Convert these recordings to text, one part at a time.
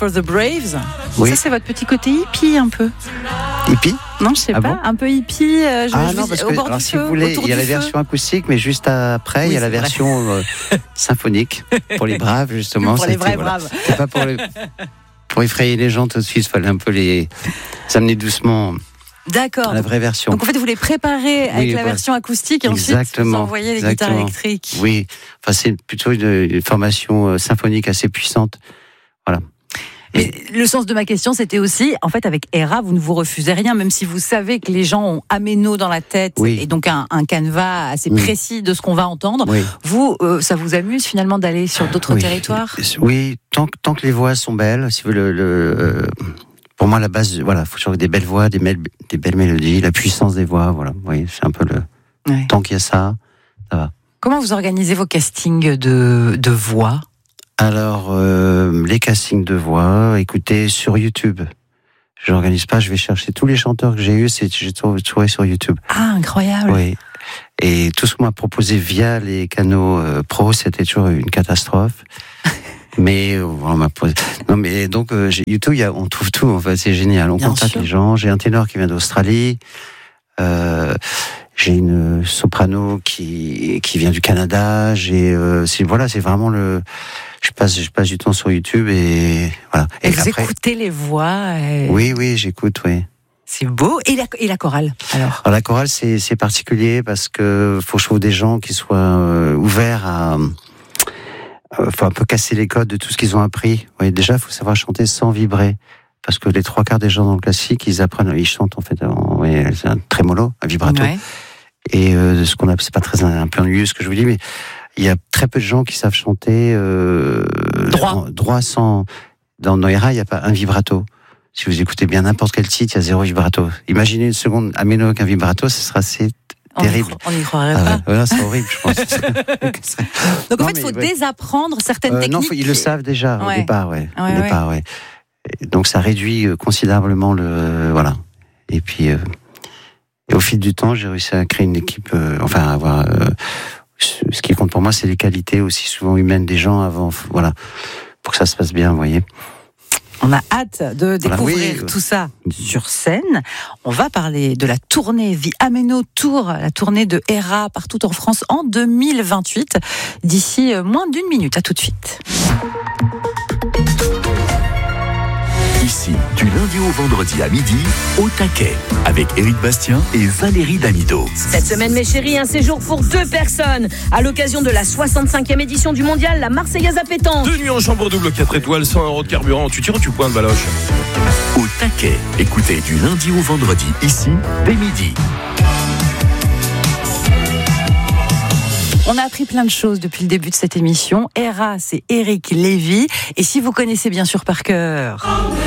for the Braves. Oui. Ça, c'est votre petit côté hippie un peu. Hippie? Non, je sais pas. Bon, un peu hippie. non, parce au que bord alors, du si feu, vous voulez, autour il y a du la feu. version acoustique, mais juste après, il y a la c'est vrai. version symphonique pour les braves, justement. Pour les vrais Voilà. braves. C'est pas pour effrayer les gens tout de suite, il fallait un peu les amener doucement D'accord. à la vraie version. Donc en fait, vous les préparez avec la voilà. version acoustique et ensuite vous Exactement, envoyez les guitares électriques. Oui, enfin c'est plutôt une formation symphonique assez puissante. Voilà. Mais le sens de ma question, c'était aussi, en fait, avec Era, vous ne vous refusez rien, même si vous savez que les gens ont Ameno dans la tête, Oui. et donc un canevas assez précis de ce qu'on va entendre. Oui. Vous, ça vous amuse finalement d'aller sur d'autres territoires ? Oui, tant que les voix sont belles, si vous pour moi la base, voilà, faut toujours des belles voix, des belles mélodies, la puissance des voix, voilà. Oui, c'est un peu Ouais. Tant qu'il y a ça va. Comment vous organisez vos castings de voix ? Alors, les castings de voix, écoutez, sur YouTube. Je n'organise pas, je vais chercher tous les chanteurs que j'ai eus, j'ai trouvé sur YouTube. Ah, incroyable. Oui. Et tout ce qu'on m'a proposé via les canaux pro, c'était toujours une catastrophe. Mais on m'a posé. Non, mais donc YouTube, on trouve tout. En fait, c'est génial. On Bien contacte sûr. les gens. J'ai un ténor qui vient d'Australie. J'ai une soprano qui vient du Canada. C'est vraiment je passe du temps sur YouTube et voilà. Et vous écoutez les voix. Oui, j'écoute, oui. C'est beau. Et la chorale, alors La chorale, c'est particulier parce que faut que je trouve des gens qui soient ouverts à. Faut un peu casser les codes de tout ce qu'ils ont appris. Oui, déjà, faut savoir chanter sans vibrer. Parce que les 3/4 des gens dans le classique, ils chantent en fait, c'est un trémolo, un vibrato. Ouais. Et ce qu'on appelle, c'est pas très un peu ennuyeux ce que je vous dis, mais il y a très peu de gens qui savent chanter droit sans. Dans Era, il n'y a pas un vibrato. Si vous écoutez bien n'importe quel titre, il y a 0 vibrato. Imaginez une seconde Ameno avec un vibrato, ce sera assez terrible. On n'y croirait pas. Ouais, c'est horrible, je pense. Donc en fait, il faut désapprendre certaines techniques. Non, ils le savent déjà au départ, ouais. Ouais. Et donc ça réduit considérablement voilà. Et puis au fil du temps, j'ai réussi à créer une équipe, avoir. Ce qui compte pour moi, c'est les qualités aussi souvent humaines des gens avant, voilà, pour que ça se passe bien, vous voyez. On a hâte de découvrir oui. tout ça sur scène. On va parler de la tournée The Ameno Tour, la tournée de Era partout en France en 2028. D'ici moins d'1 minute. À tout de suite. Ici, du lundi au vendredi à midi, au taquet, avec Éric Bastien et Valérie Damido. Cette semaine, mes chéris, un séjour pour 2 personnes. À l'occasion de la 65e édition du mondial, la Marseillaise à pétanque. 2 nuits en chambre double 4 étoiles, 100 € de carburant. Tu tires ou tu pointes, Baloche? Au taquet, écoutez du lundi au vendredi, ici, dès midi. On a appris plein de choses depuis le début de cette émission. Era, c'est Éric Lévy. Et si vous connaissez bien sûr par cœur...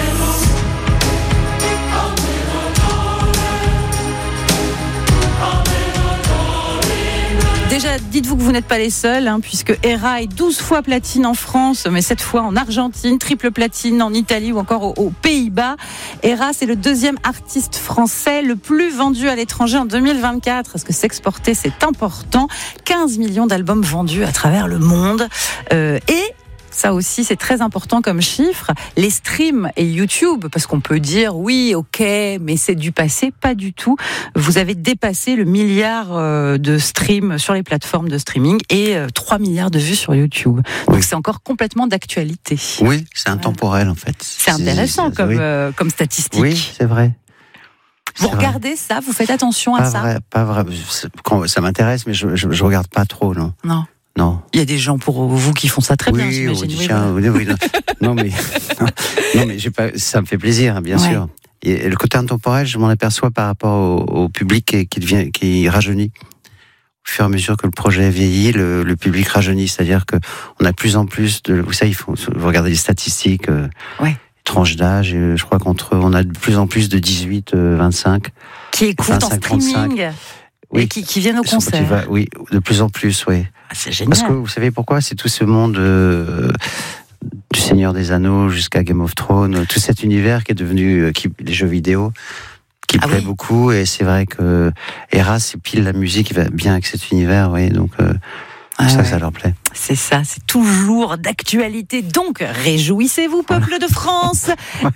Déjà, dites-vous que vous n'êtes pas les seuls, puisque Era est 12 fois platine en France, mais 7 fois en Argentine, triple platine en Italie ou encore aux Pays-Bas. Era, c'est le 2e artiste français le plus vendu à l'étranger en 2024. Parce que s'exporter, c'est important. 15 millions d'albums vendus à travers le monde. Et ça aussi, c'est très important comme chiffre. Les streams et YouTube, parce qu'on peut dire oui, ok, mais c'est du passé, pas du tout. Vous avez dépassé le 1 milliard de streams sur les plateformes de streaming et 3 milliards de vues sur YouTube. Donc c'est encore complètement d'actualité. Oui, c'est intemporel en fait. C'est intéressant comme statistique. Oui, c'est vrai. Vous regardez ça, vous faites attention à ça? Pas vrai. Ça m'intéresse, mais je regarde pas trop, non. Non. Il y a des gens pour vous qui font ça très bien, j'imagine. Oui. Non, mais ça me fait plaisir, bien sûr. Et le côté intemporel, je m'en aperçois par rapport au public qui rajeunit. Au fur et à mesure que le projet vieillit, le public rajeunit. C'est-à-dire que on a de plus en plus vous savez, vous regardez les statistiques, tranches d'âge, et je crois on a de plus en plus de 18-25. Qui écoutent en streaming. Et qui viennent au concert. Oui, de plus en plus, oui. C'est génial. Parce que vous savez pourquoi? C'est tout ce monde du Seigneur des Anneaux jusqu'à Game of Thrones, tout cet univers qui est devenu les jeux vidéo, qui plaît beaucoup. Et c'est vrai que Era, c'est pile la musique qui va bien avec cet univers, oui. Donc Ça leur plaît. C'est ça, c'est toujours d'actualité. Donc, réjouissez-vous, peuple de France.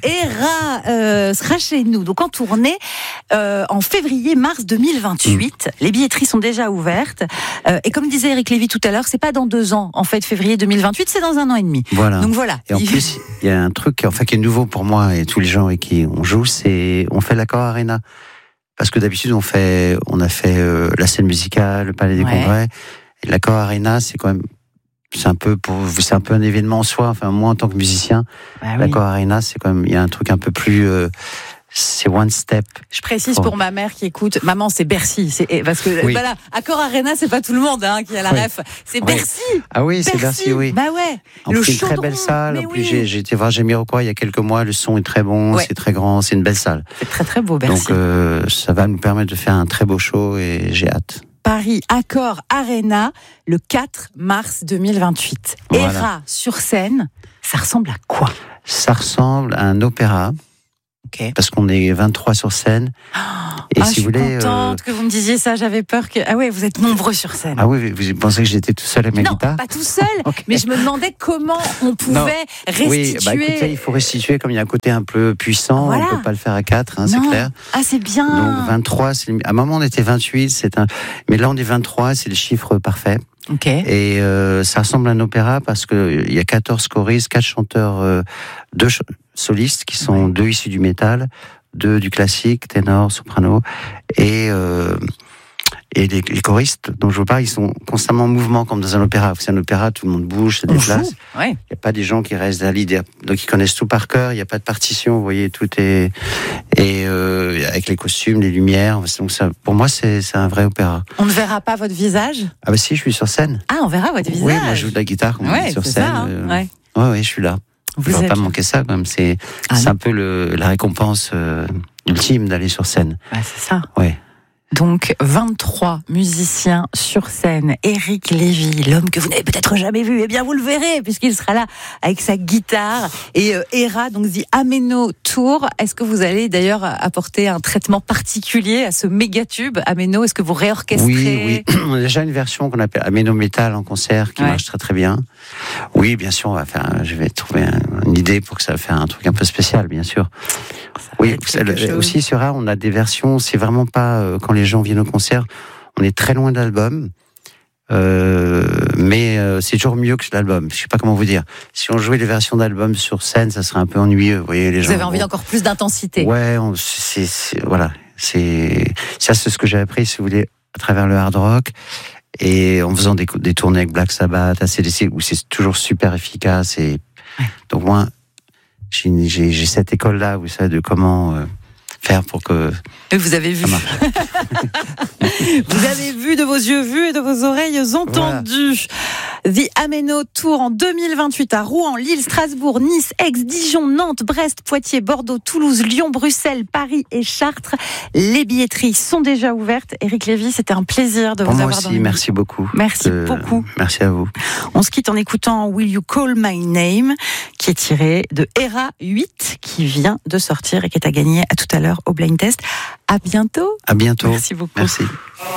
Hera sera chez nous, donc en tournée en février-mars 2028. Les billetteries sont déjà ouvertes. Et comme disait Eric Lévy tout à l'heure, c'est pas dans 2 ans, en fait, février 2028, c'est dans 1 an et demi. Voilà. Donc voilà. Et en plus, il y a un truc qui est nouveau pour moi et tous les gens avec qui on joue, on fait l'Accor Arena. Parce que d'habitude, on a fait la scène musicale, le Palais des Congrès. Et l'Accor Arena, c'est un peu un événement en soi. Enfin, moi, en tant que musicien, l'Accor Arena, c'est quand même, il y a un truc un peu plus, c'est one step. Je précise pour ma mère qui écoute, maman, c'est Bercy. Parce que, voilà, Accor Arena, c'est pas tout le monde, qui a la ref. C'est Bercy. Ah oui, c'est Bercy, oui. Bah ouais. En plus, c'est une très belle salle. En plus, j'ai été voir Jamiroquai il y a quelques mois. Le son est très bon, c'est très grand, c'est une belle salle. C'est très très beau, Bercy. Donc, ça va nous permettre de faire un très beau show et j'ai hâte. Paris Accor Arena, le 4 mars 2028. Voilà. Hera sur scène, ça ressemble à quoi? Ça ressemble à un opéra. Parce qu'on est 23 sur scène. Et si vous voulez, je suis contente que vous me disiez ça. J'avais peur que... Ah ouais, vous êtes nombreux sur scène. Ah oui, vous pensez que j'étais tout seul avec ma guitare? Non, pas tout seul. Mais je me demandais comment on pouvait restituer. Oui, écoutez, il faut restituer comme il y a un côté un peu puissant. Voilà. On ne peut pas le faire à 4, c'est clair. Ah, c'est bien. Donc 23, à un moment on était 28, mais là on est 23, c'est le chiffre parfait. Et ça ressemble à un opéra parce qu'il y a 14 choristes, 4 chanteurs, 2 solistes qui sont 2 issus du métal, 2 du classique, ténor, soprano, et les choristes dont je vous parle, ils sont constamment en mouvement comme dans un opéra. C'est un opéra, tout le monde bouge, se déplace. Il n'y a pas des gens qui restent à l'idée. Donc ils connaissent tout par cœur, il n'y a pas de partition, vous voyez, tout est... Et avec les costumes, les lumières, donc ça, pour moi c'est un vrai opéra. On ne verra pas votre visage? Ah bah si, je suis sur scène. Ah, on verra votre visage? Oui, moi je joue de la guitare sur scène. Oui, je suis là. Il ne faut pas manquer ça quand même. C'est un peu la récompense ultime d'aller sur scène. C'est ça. Ouais. Donc, 23 musiciens sur scène. Eric Lévy, l'homme que vous n'avez peut-être jamais vu, eh bien, vous le verrez, puisqu'il sera là avec sa guitare. Et Hera, donc, dit Ameno Tour. Est-ce que vous allez d'ailleurs apporter un traitement particulier à ce méga tube Ameno? Est-ce que vous réorchestrez? Oui. On a déjà une version qu'on appelle Ameno Metal en concert qui marche très très bien. Oui, bien sûr, je vais trouver une idée pour que ça fasse un truc un peu spécial, bien sûr. Oui, aussi sur Hera, on a des versions, c'est vraiment pas quand les gens viennent au concert, on est très loin de l'album, mais c'est toujours mieux que l'album. Je sais pas comment vous dire. Si on jouait les versions d'album sur scène, ça serait un peu ennuyeux. Vous voyez, les gens. Vous avez envie d'encore plus d'intensité. Ouais, voilà. C'est ce que j'ai appris, si vous voulez, à travers le hard rock. Et en faisant des tournées avec Black Sabbath, AC/DC, où c'est toujours super efficace. Et donc moi, j'ai cette école-là, vous savez, de comment faire pour que... Vous avez vu. Vous avez vu, de vos yeux vus et de vos oreilles entendues. Voilà. The Ameno Tour en 2028 à Rouen, Lille, Strasbourg, Nice, Aix, Dijon, Nantes, Brest, Poitiers, Bordeaux, Toulouse, Lyon, Bruxelles, Paris et Chartres. Les billetteries sont déjà ouvertes. Eric Lévy, c'était un plaisir de vous avoir dans le... Moi aussi, merci beaucoup. Merci beaucoup. Merci à vous. On se quitte en écoutant Will You Call My Name, qui est tiré de Hera 8, qui vient de sortir et qui est à gagner à tout à l'heure au Blind Test. À bientôt. À bientôt. Merci beaucoup. Merci.